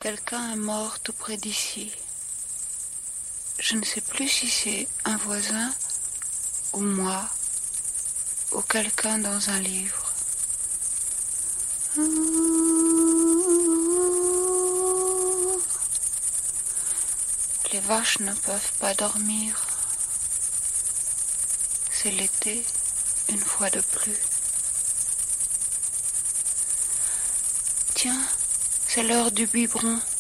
Quelqu'un est mort tout près d'ici. Je ne sais plus si c'est un voisin ou moi ou quelqu'un dans un livre. Les vaches ne peuvent pas dormir. C'est l'été, une fois de plus. Tiens, c'est l'heure du biberon.